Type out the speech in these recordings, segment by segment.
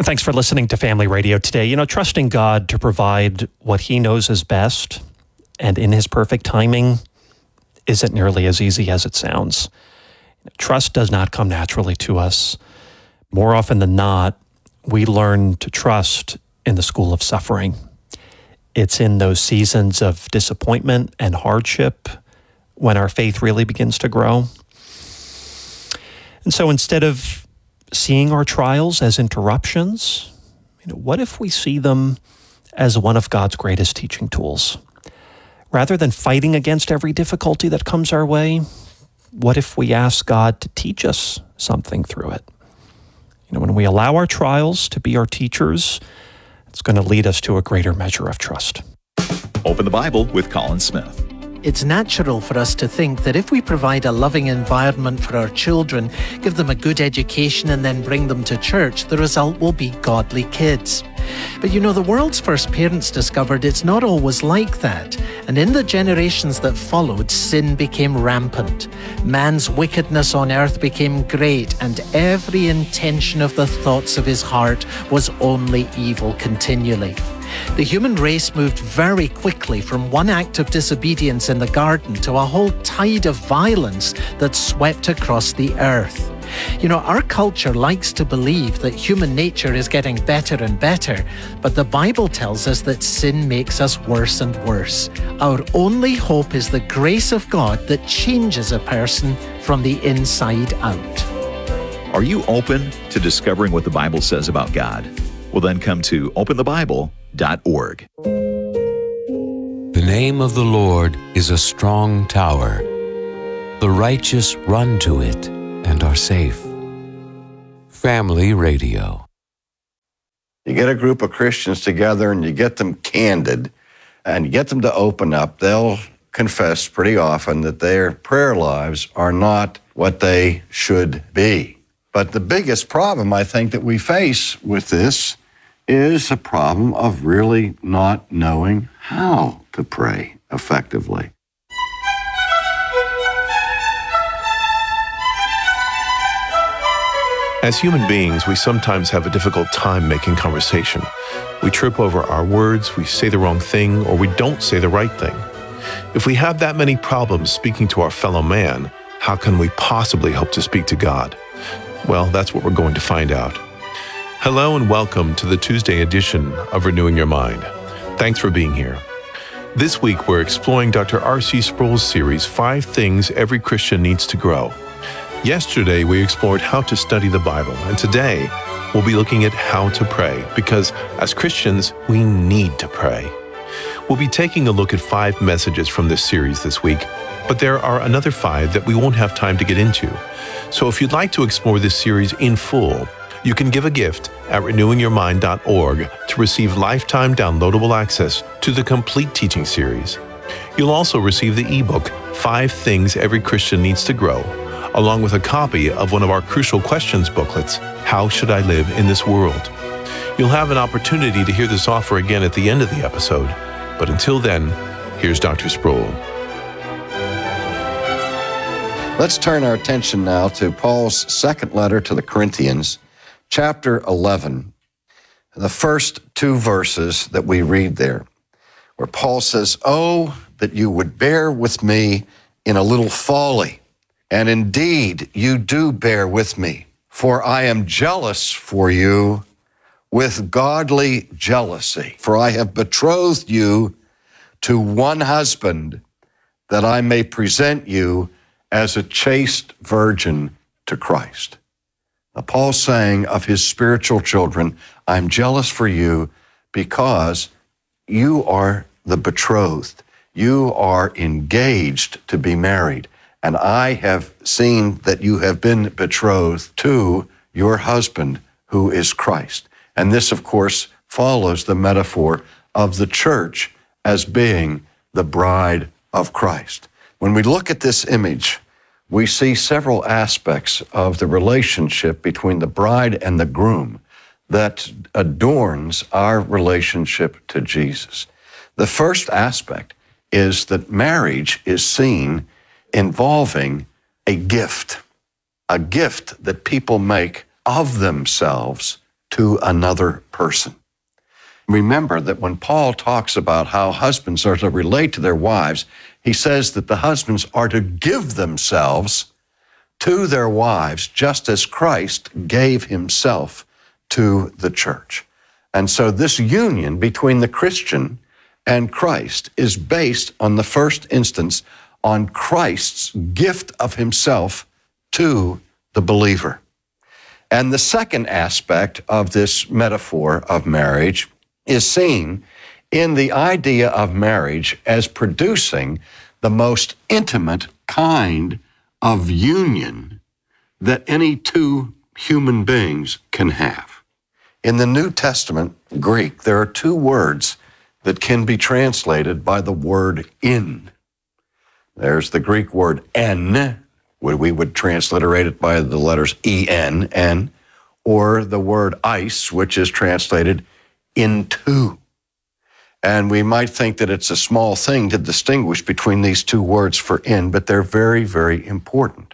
Thanks for listening to Family Radio today. Trusting God to provide what He knows is best and in His perfect timing isn't nearly as easy as it sounds. Trust does not come naturally to us. More often than not, we learn to trust in the school of suffering. It's in those seasons of disappointment and hardship when our faith really begins to grow. And so instead of seeing our trials as interruptions, what if we see them as one of God's greatest teaching tools? Rather than fighting against every difficulty that comes our way, what if we ask God to teach us something through it? When we allow our trials to be our teachers, it's going to lead us to a greater measure of trust. Open the Bible with Colin Smith. It's natural for us to think that if we provide a loving environment for our children, give them a good education and then bring them to church, the result will be godly kids. But the world's first parents discovered it's not always like that. And in the generations that followed, sin became rampant. Man's wickedness on earth became great, and every intention of the thoughts of his heart was only evil continually. The human race moved very quickly from one act of disobedience in the garden to a whole tide of violence that swept across the earth. Our culture likes to believe that human nature is getting better and better, but the Bible tells us that sin makes us worse and worse. Our only hope is the grace of God that changes a person from the inside out. Are you open to discovering what the Bible says about God? Well, then come to openthebible.org. The name of the Lord is a strong tower. The righteous run to it and are safe. Family Radio. You get a group of Christians together and you get them candid and you get them to open up. They'll confess pretty often that their prayer lives are not what they should be. But the biggest problem I think that we face with this is a problem of really not knowing how to pray effectively. As human beings, we sometimes have a difficult time making conversation. We trip over our words, we say the wrong thing, or we don't say the right thing. If we have that many problems speaking to our fellow man, how can we possibly hope to speak to God? Well, that's what we're going to find out. Hello and welcome to the Tuesday edition of Renewing Your Mind. Thanks for being here. This week, we're exploring Dr. R.C. Sproul's series, 5 Things Every Christian Needs to Grow. Yesterday, we explored how to study the Bible, and today, we'll be looking at how to pray, because as Christians, we need to pray. We'll be taking a look at 5 messages from this series this week, but there are another 5 that we won't have time to get into. So if you'd like to explore this series in full, you can give a gift at renewingyourmind.org to receive lifetime downloadable access to the complete teaching series. You'll also receive the ebook, 5 Things Every Christian Needs to Grow, along with a copy of one of our Crucial Questions booklets, How Should I Live in This World? You'll have an opportunity to hear this offer again at the end of the episode, but until then, here's Dr. Sproul. Let's turn our attention now to Paul's second letter to the Corinthians, chapter 11, the first 2 verses that we read there, where Paul says, "Oh, that you would bear with me in a little folly. And indeed, you do bear with me, for I am jealous for you with godly jealousy. For I have betrothed you to one husband, that I may present you as a chaste virgin to Christ." Now, Paul's saying of his spiritual children, I'm jealous for you because you are the betrothed. You are engaged to be married. And I have seen that you have been betrothed to your husband, who is Christ. And this, of course, follows the metaphor of the church as being the bride of Christ. When we look at this image, we see several aspects of the relationship between the bride and the groom that adorns our relationship to Jesus. The first aspect is that marriage is seen involving a gift that people make of themselves to another person. Remember that when Paul talks about how husbands are to relate to their wives, he says that the husbands are to give themselves to their wives just as Christ gave himself to the church. And so this union between the Christian and Christ is based on the first instance on Christ's gift of himself to the believer. And the second aspect of this metaphor of marriage is seen in the idea of marriage as producing the most intimate kind of union that any two human beings can have. In the New Testament Greek, there are two words that can be translated by the word in. There's the Greek word en, where we would transliterate it by the letters en, en, or the word eis, which is translated into. And we might think that it's a small thing to distinguish between these two words for in, but they're very, very important.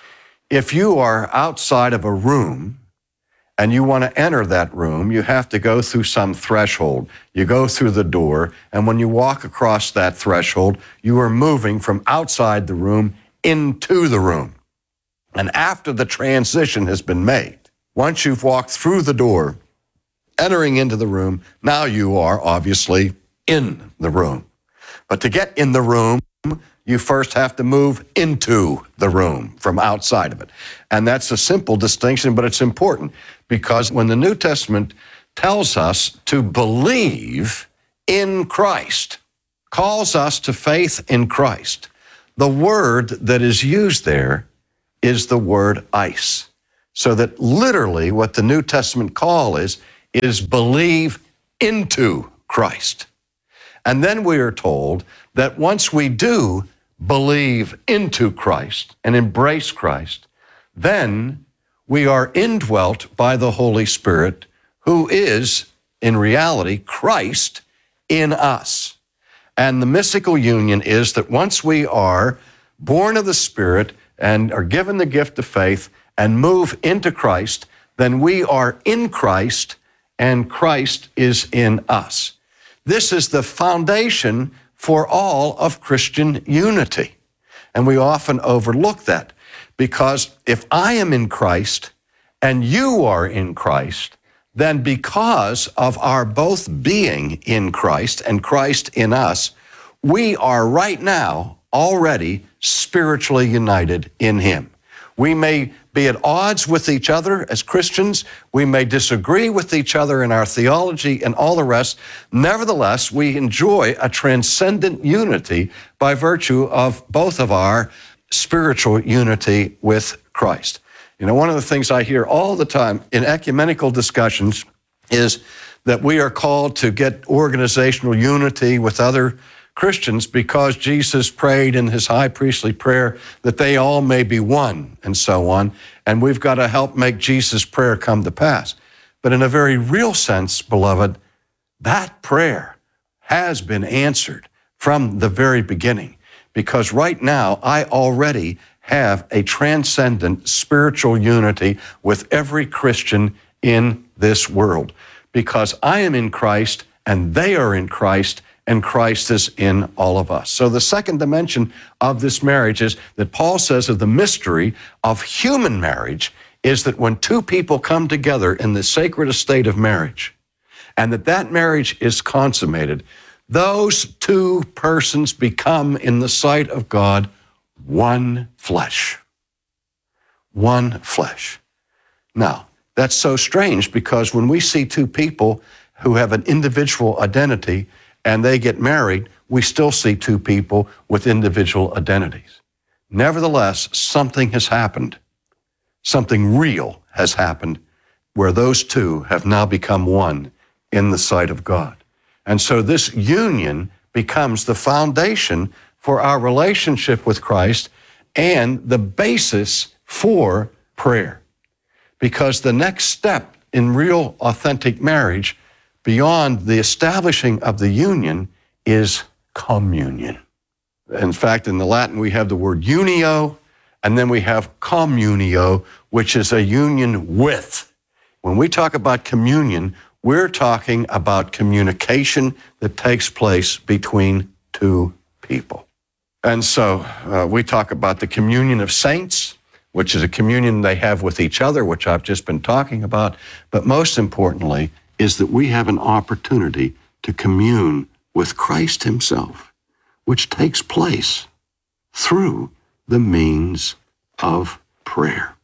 If you are outside of a room and you want to enter that room, you have to go through some threshold. You go through the door, and when you walk across that threshold, you are moving from outside the room into the room. And after the transition has been made, once you've walked through the door, entering into the room, now you are obviously in the room. But to get in the room, you first have to move into the room from outside of it. And that's a simple distinction, but it's important because when the New Testament tells us to believe in Christ, calls us to faith in Christ, the word that is used there is the word eis. So that literally what the New Testament call is believe into Christ. And then we are told that once we do believe into Christ and embrace Christ, then we are indwelt by the Holy Spirit, who is, in reality, Christ in us. And the mystical union is that once we are born of the Spirit and are given the gift of faith and move into Christ, then we are in Christ and Christ is in us. This is the foundation for all of Christian unity. And we often overlook that because if I am in Christ and you are in Christ, then because of our both being in Christ and Christ in us, we are right now already spiritually united in Him. We may be at odds with each other as Christians. We may disagree with each other in our theology and all the rest. Nevertheless, we enjoy a transcendent unity by virtue of both of our spiritual unity with Christ. You know, one of the things I hear all the time in ecumenical discussions is that we are called to get organizational unity with other Christians because Jesus prayed in his high priestly prayer that they all may be one and so on. And we've got to help make Jesus' prayer come to pass. But in a very real sense, beloved, that prayer has been answered from the very beginning. Because right now, I already have a transcendent spiritual unity with every Christian in this world. Because I am in Christ and they are in Christ, and Christ is in all of us. So the second dimension of this marriage is that Paul says of the mystery of human marriage is that when two people come together in the sacred estate of marriage, and that marriage is consummated, those two persons become in the sight of God one flesh. One flesh. Now, that's so strange because when we see two people who have an individual identity and they get married, we still see two people with individual identities. Nevertheless, something has happened. Something real has happened where those two have now become one in the sight of God. And so this union becomes the foundation for our relationship with Christ and the basis for prayer. Because the next step in real authentic marriage beyond the establishing of the union is communion. In fact, in the Latin, we have the word unio, and then we have communio, which is a union with. When we talk about communion, we're talking about communication that takes place between two people. And so we talk about the communion of saints, which is a communion they have with each other, which I've just been talking about. But most importantly is that we have an opportunity to commune with Christ himself, which takes place through the means of prayer.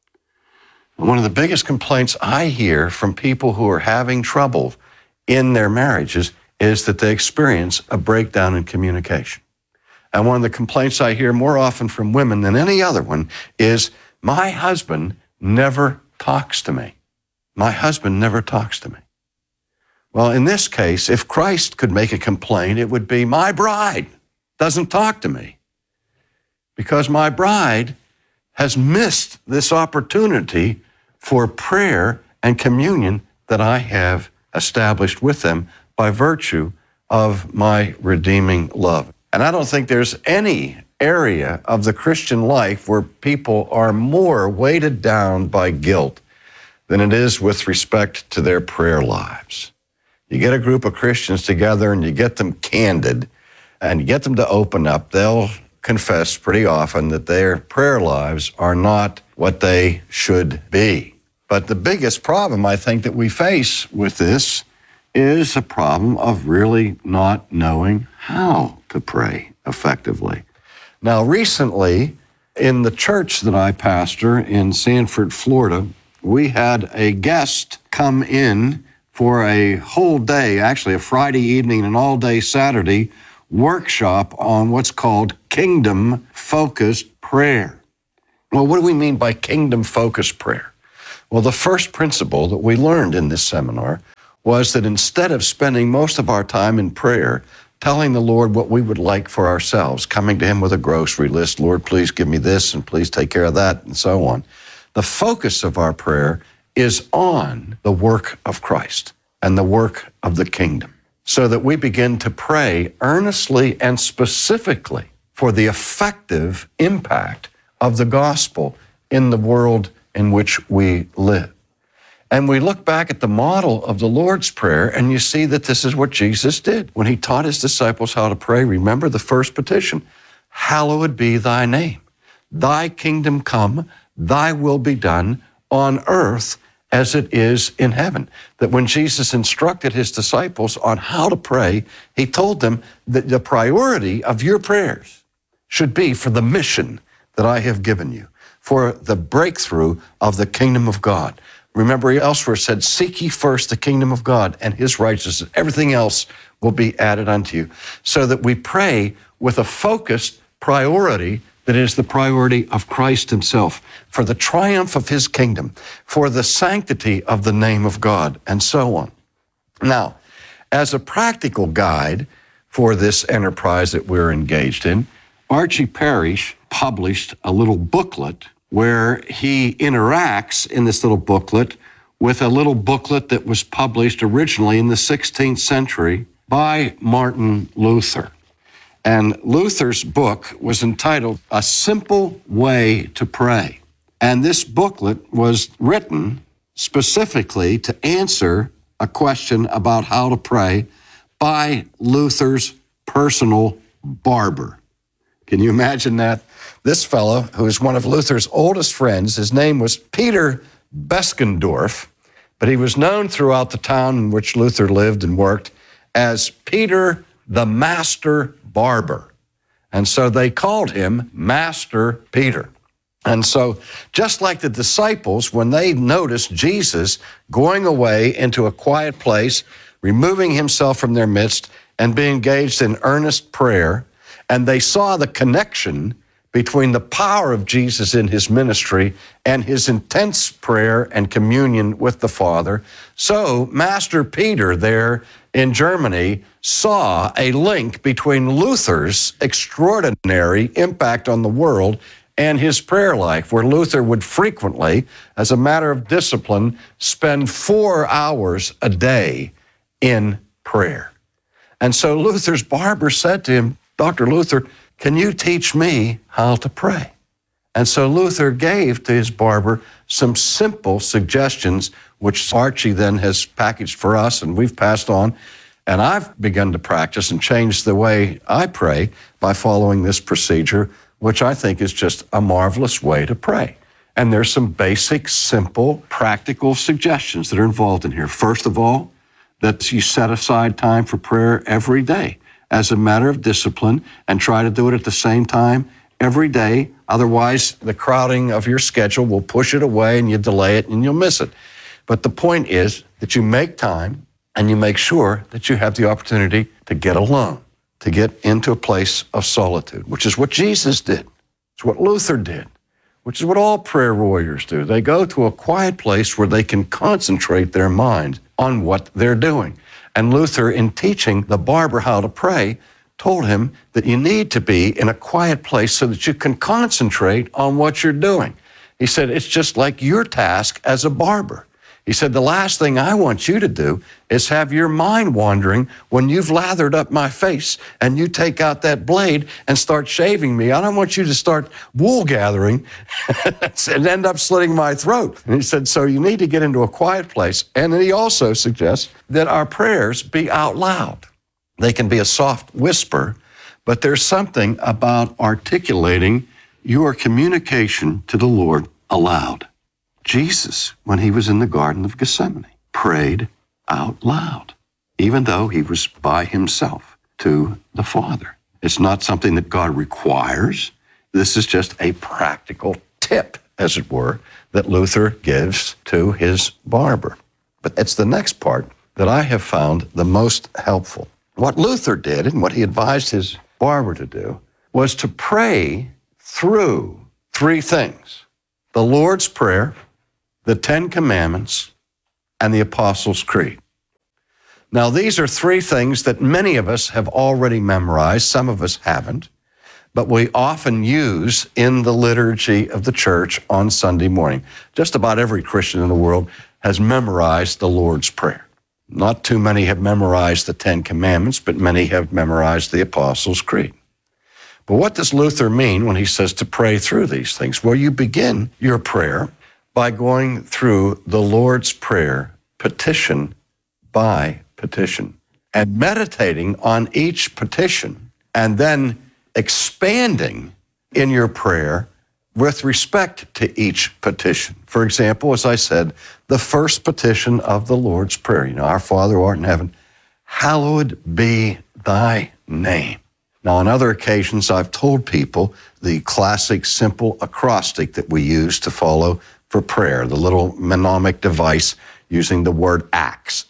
And one of the biggest complaints I hear from people who are having trouble in their marriages is that they experience a breakdown in communication. And one of the complaints I hear more often from women than any other one is, my husband never talks to me. My husband never talks to me. Well, in this case, if Christ could make a complaint, it would be, my bride doesn't talk to me, because my bride has missed this opportunity for prayer and communion that I have established with them by virtue of my redeeming love. And I don't think there's any area of the Christian life where people are more weighted down by guilt than it is with respect to their prayer lives. You get a group of Christians together and you get them candid and you get them to open up, they'll confess pretty often that their prayer lives are not what they should be. But the biggest problem I think that we face with this is a problem of really not knowing how to pray effectively. Now, recently, in the church that I pastor in Sanford, Florida, we had a guest come in for a whole day, actually a Friday evening and an all-day Saturday workshop on what's called kingdom-focused prayer. Well, what do we mean by kingdom-focused prayer? Well, the first principle that we learned in this seminar was that instead of spending most of our time in prayer telling the Lord what we would like for ourselves, coming to him with a grocery list, Lord, please give me this and please take care of that, and so on, the focus of our prayer is on the work of Christ and the work of the kingdom, so that we begin to pray earnestly and specifically for the effective impact of the gospel in the world in which we live. And we look back at the model of the Lord's Prayer, and you see that this is what Jesus did. When he taught his disciples how to pray, remember the first petition, hallowed be thy name. Thy kingdom come, thy will be done on earth as it is in heaven. That when Jesus instructed his disciples on how to pray, he told them that the priority of your prayers should be for the mission that I have given you, for the breakthrough of the kingdom of God. Remember, he elsewhere said, seek ye first the kingdom of God and his righteousness. Everything else will be added unto you. So that we pray with a focused priority that is the priority of Christ himself, for the triumph of his kingdom, for the sanctity of the name of God, and so on. Now, as a practical guide for this enterprise that we're engaged in, Archie Parrish published a little booklet where he interacts in this little booklet with a little booklet that was published originally in the 16th century by Martin Luther. And Luther's book was entitled A Simple Way to Pray. And this booklet was written specifically to answer a question about how to pray by Luther's personal barber. Can you imagine that? This fellow, who is one of Luther's oldest friends, his name was Peter Beskendorf, but he was known throughout the town in which Luther lived and worked as Peter the Master Barber. And so they called him Master Peter. And so just like the disciples, when they noticed Jesus going away into a quiet place, removing himself from their midst and being engaged in earnest prayer, and they saw the connection between the power of Jesus in his ministry and his intense prayer and communion with the Father, so Master Peter there in Germany saw a link between Luther's extraordinary impact on the world and his prayer life, where Luther would frequently, as a matter of discipline, spend 4 hours a day in prayer. And so Luther's barber said to him, Dr. Luther, can you teach me how to pray? And so Luther gave to his barber some simple suggestions, which Archie then has packaged for us and we've passed on. And I've begun to practice and change the way I pray by following this procedure, which I think is just a marvelous way to pray. And there's some basic, simple, practical suggestions that are involved in here. First of all, that you set aside time for prayer every day as a matter of discipline and try to do it at the same time every day. Otherwise, the crowding of your schedule will push it away and you delay it and you'll miss it. But the point is that you make time and you make sure that you have the opportunity to get alone, to get into a place of solitude, which is what Jesus did. It's what Luther did, which is what all prayer warriors do. They go to a quiet place where they can concentrate their mind on what they're doing. And Luther, in teaching the barber how to pray, told him that you need to be in a quiet place so that you can concentrate on what you're doing. He said, it's just like your task as a barber. He said, the last thing I want you to do is have your mind wandering when you've lathered up my face and you take out that blade and start shaving me. I don't want you to start wool gathering and end up slitting my throat. And he said, so you need to get into a quiet place. And then he also suggests that our prayers be out loud. They can be a soft whisper, but there's something about articulating your communication to the Lord aloud. Jesus, when he was in the Garden of Gethsemane, prayed out loud, even though he was by himself to the Father. It's not something that God requires. This is just a practical tip, as it were, that Luther gives to his barber. But it's the next part that I have found the most helpful. What Luther did and what he advised his barber to do was to pray through three things: the Lord's Prayer, the Ten Commandments, and the Apostles' Creed. Now, these are three things that many of us have already memorized. Some of us haven't, but we often use in the liturgy of the church on Sunday morning. Just about every Christian in the world has memorized the Lord's Prayer. Not too many have memorized the Ten Commandments, but many have memorized the Apostles' Creed. But what does Luther mean when he says to pray through these things? Well, you begin your prayer by going through the Lord's Prayer petition by petition and meditating on each petition and then expanding in your prayer with respect to each petition. For example, as I said, the first petition of the Lord's Prayer, Our Father who art in heaven, hallowed be thy name. Now, on other occasions, I've told people the classic simple acrostic that we use to follow for prayer, the little mnemonic device using the word ACTS,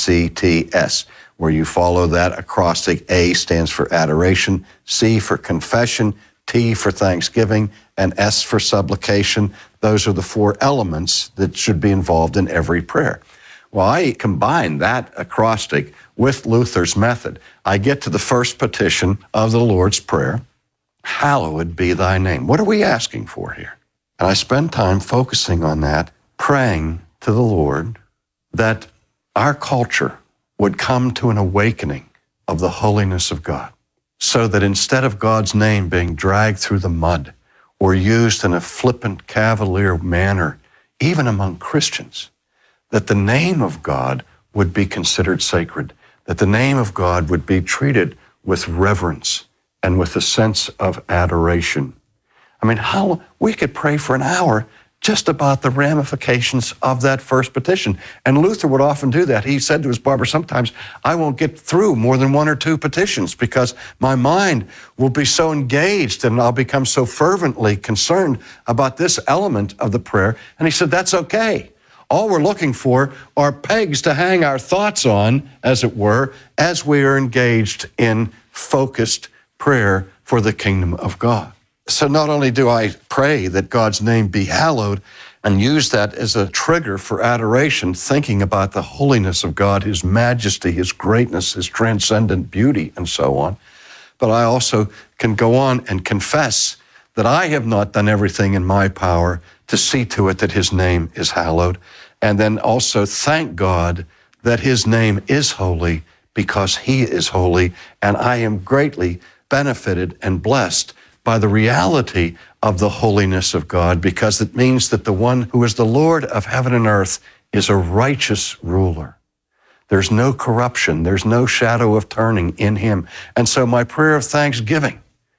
A-C-T-S, where you follow that acrostic. A stands for adoration, C for confession, T for thanksgiving, and S for supplication. Those are the four elements that should be involved in every prayer. Well, I combine that acrostic with Luther's method. I get to the first petition of the Lord's Prayer, hallowed be thy name. What are we asking for here? And I spend time focusing on that, praying to the Lord that our culture would come to an awakening of the holiness of God, so that instead of God's name being dragged through the mud or used in a flippant, cavalier manner, even among Christians, that the name of God would be considered sacred, that the name of God would be treated with reverence and with a sense of adoration. I mean, how we could pray for an hour just about the ramifications of that first petition. And Luther would often do that. He said to his barber, sometimes I won't get through more than one or two petitions because my mind will be so engaged and I'll become so fervently concerned about this element of the prayer. And he said, that's okay. All we're looking for are pegs to hang our thoughts on, as it were, as we are engaged in focused prayer for the kingdom of God. So not only do I pray that God's name be hallowed and use that as a trigger for adoration, thinking about the holiness of God, His majesty, His greatness, His transcendent beauty, and so on, but I also can go on and confess that I have not done everything in my power to see to it that His name is hallowed, and then also thank God that His name is holy because He is holy, and I am greatly benefited and blessed by the reality of the holiness of God, because it means that the one who is the Lord of heaven and earth is a righteous ruler. There's no corruption. There's no shadow of turning in him. And so my prayer of thanksgiving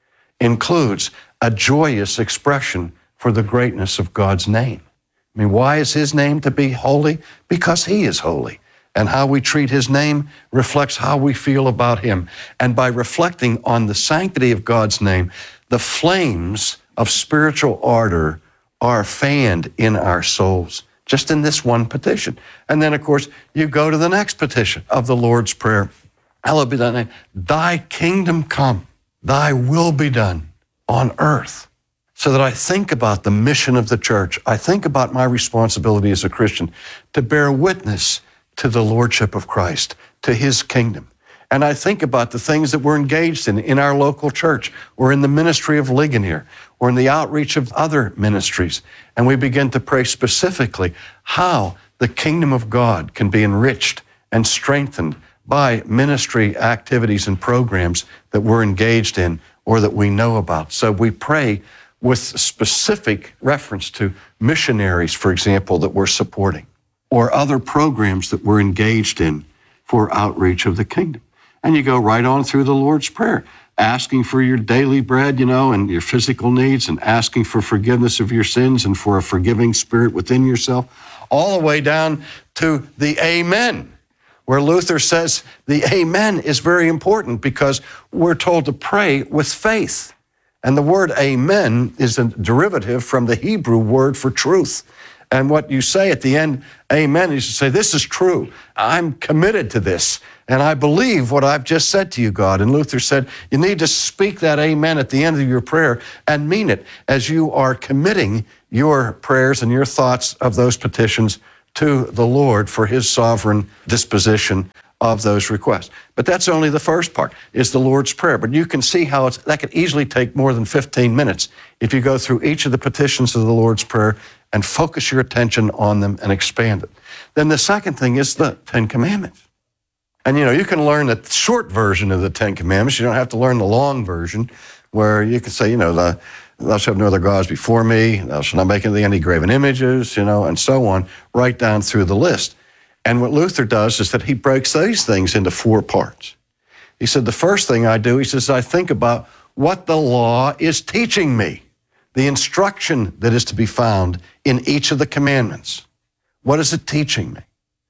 includes a joyous expression for the greatness of God's name. I mean, why is his name to be holy? Because he is holy. And how we treat his name reflects how we feel about him. And by reflecting on the sanctity of God's name, the flames of spiritual ardor are fanned in our souls, just in this one petition. And then, of course, you go to the next petition of the Lord's Prayer. Hallowed be thy name. Thy kingdom come, thy will be done on earth. So that I think about the mission of the church. I think about my responsibility as a Christian to bear witness to the lordship of Christ, to his kingdom. And I think about the things that we're engaged in our local church, or in the ministry of Ligonier, or in the outreach of other ministries. And we begin to pray specifically how the kingdom of God can be enriched and strengthened by ministry activities and programs that we're engaged in or that we know about. So we pray with specific reference to missionaries, for example, that we're supporting, or other programs that we're engaged in for outreach of the kingdom. And you go right on through the Lord's Prayer, asking for your daily bread, and your physical needs, and asking for forgiveness of your sins and for a forgiving spirit within yourself, all the way down to the Amen, where Luther says the Amen is very important because we're told to pray with faith. And the word Amen is a derivative from the Hebrew word for truth. And what you say at the end, amen, is you say, this is true. I'm committed to this. And I believe what I've just said to you, God. And Luther said, you need to speak that amen at the end of your prayer and mean it as you are committing your prayers and your thoughts of those petitions to the Lord for his sovereign disposition of those requests. But that's only the first part, is the Lord's Prayer. But you can see how that could easily take more than 15 minutes if you go through each of the petitions of the Lord's Prayer and focus your attention on them and expand it. Then the second thing is the Ten Commandments. And you can learn the short version of the Ten Commandments. You don't have to learn the long version where you can say, thou shalt have no other gods before me, thou shalt not make any graven images, and so on, right down through the list. And what Luther does is that he breaks these things into 4 parts. He said, the first thing I do, he says, I think about what the law is teaching me, the instruction that is to be found in each of the commandments. What is it teaching me?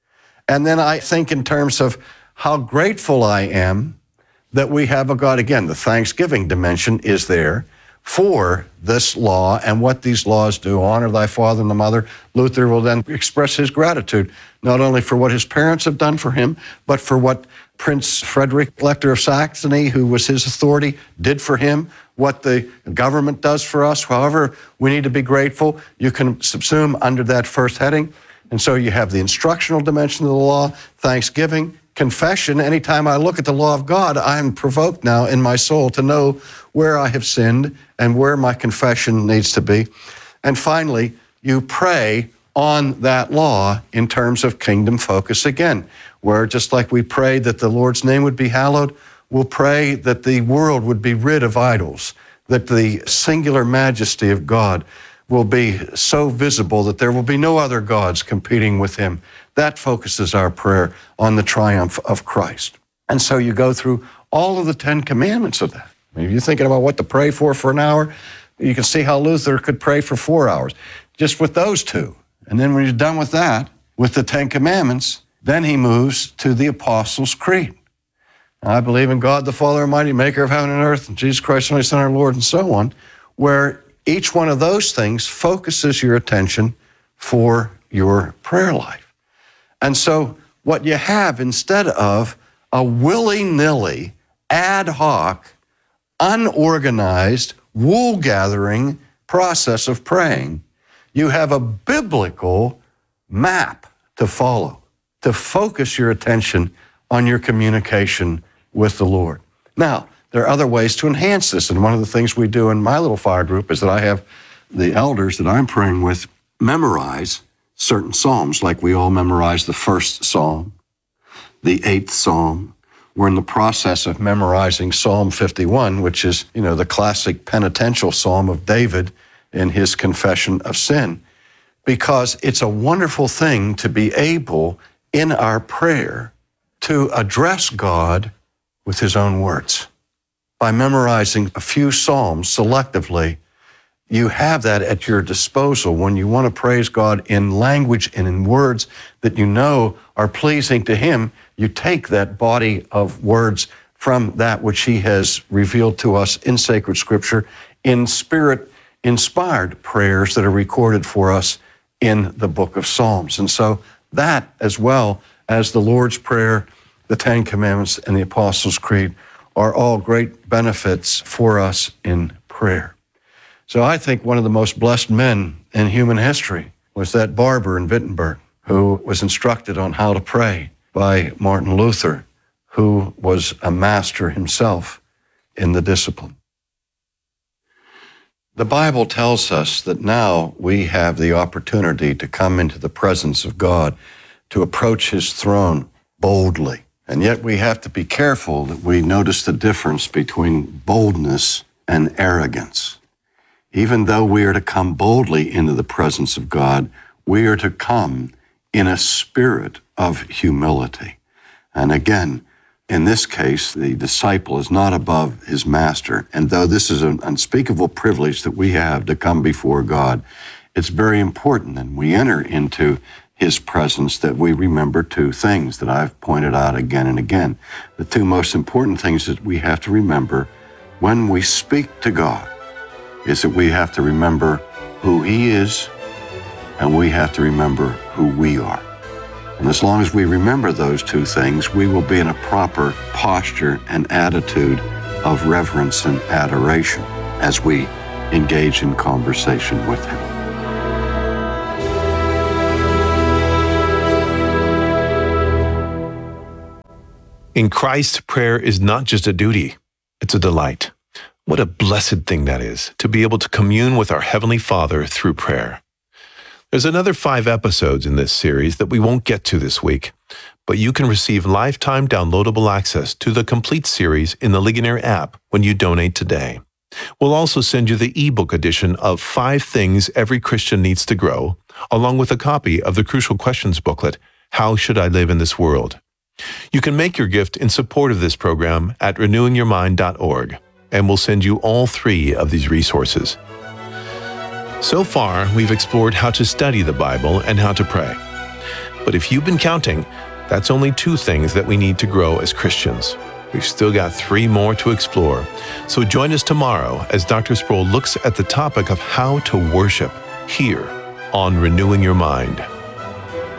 And then I think in terms of how grateful I am that we have a God. Again, the thanksgiving dimension is there for this law and what these laws do. Honor thy father and the mother. Luther will then express his gratitude, not only for what his parents have done for him, but for what Prince Frederick, Elector of Saxony, who was his authority, did for him, what the government does for us. However, we need to be grateful. You can subsume under that first heading. And so you have the instructional dimension of the law, thanksgiving, confession. Anytime I look at the law of God, I am provoked now in my soul to know where I have sinned and where my confession needs to be. And finally, you pray on that law in terms of kingdom focus again, where just like we pray that the Lord's name would be hallowed, we'll pray that the world would be rid of idols, that the singular majesty of God will be so visible that there will be no other gods competing with him. That focuses our prayer on the triumph of Christ. And so you go through all of the 10 commandments of that. I mean, if you're thinking about what to pray for an hour, you can see how Luther could pray for 4 hours, just with those 2. And then when he's done with that, with the 10 commandments, then he moves to the Apostles' Creed. Now, I believe in God the Father Almighty, maker of heaven and earth, and Jesus Christ, only Son, our Lord, and so on, where each one of those things focuses your attention for your prayer life. And so what you have, instead of a willy-nilly, ad hoc, unorganized, wool-gathering process of praying, you have a biblical map to follow, to focus your attention on your communication with the Lord. Now, there are other ways to enhance this, and one of the things we do in my little fire group is that I have the elders that I'm praying with memorize certain psalms, like we all memorize the 1st Psalm, the 8th Psalm, we're in the process of memorizing Psalm 51, which is, the classic penitential psalm of David in his confession of sin, because it's a wonderful thing to be able, in our prayer, to address God with his own words. By memorizing a few psalms selectively, you have that at your disposal when you want to praise God in language and in words that you know are pleasing to him. You take that body of words from that which he has revealed to us in sacred scripture in Spirit-inspired prayers that are recorded for us in the book of Psalms. And so that, as well as the Lord's Prayer, the Ten Commandments, and the Apostles' Creed, are all great benefits for us in prayer. So I think one of the most blessed men in human history was that barber in Wittenberg who was instructed on how to pray by Martin Luther, who was a master himself in the discipline. The Bible tells us that now we have the opportunity to come into the presence of God, to approach his throne boldly. And yet we have to be careful that we notice the difference between boldness and arrogance. Even though we are to come boldly into the presence of God, we are to come in a spirit of humility. And again, in this case, the disciple is not above his master. And though this is an unspeakable privilege that we have to come before God, it's very important when we enter into his presence that we remember two things that I've pointed out again and again. The two most important things that we have to remember when we speak to God is that we have to remember who he is, and we have to remember who we are. And as long as we remember those two things, we will be in a proper posture and attitude of reverence and adoration as we engage in conversation with him. In Christ, prayer is not just a duty, it's a delight. What a blessed thing that is, to be able to commune with our Heavenly Father through prayer. There's another 5 episodes in this series that we won't get to this week, but you can receive lifetime downloadable access to the complete series in the Ligonier app when you donate today. We'll also send you the ebook edition of 5 Things Every Christian Needs to Grow, along with a copy of the Crucial Questions booklet, How Should I Live in This World? You can make your gift in support of this program at renewingyourmind.org, and we'll send you all 3 of these resources. So far, we've explored how to study the Bible and how to pray. But if you've been counting, that's only 2 things that we need to grow as Christians. We've still got 3 more to explore. So join us tomorrow as Dr. Sproul looks at the topic of how to worship here on Renewing Your Mind.